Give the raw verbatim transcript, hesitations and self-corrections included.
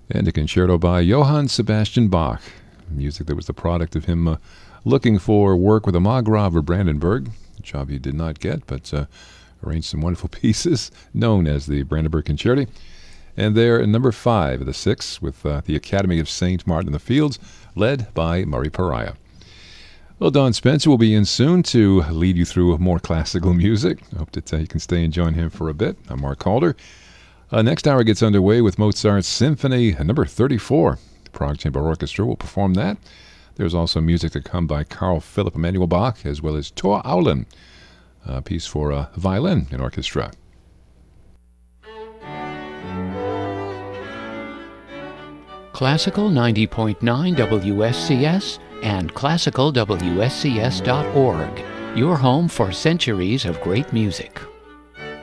And a concerto by Johann Sebastian Bach, music that was the product of him uh, looking for work with the Markgrave of Brandenburg, a job he did not get, but uh, arranged some wonderful pieces known as the Brandenburg Concerti. And they're at number five of the six with uh, the Academy of Saint Martin in the Fields, led by Murray Pariah. Well, Don Spencer will be in soon to lead you through more classical music. I hope that uh, you can stay and join him for a bit. I'm Mark Calder. Uh, next hour gets underway with Mozart's Symphony number thirty-four. The Prague Chamber Orchestra will perform that. There's also music to come by Carl Philipp Emanuel Bach, as well as Tor Aulen, a piece for uh, violin and orchestra. Classical ninety point nine W S C S and classical W S C S dot org, your home for centuries of great music.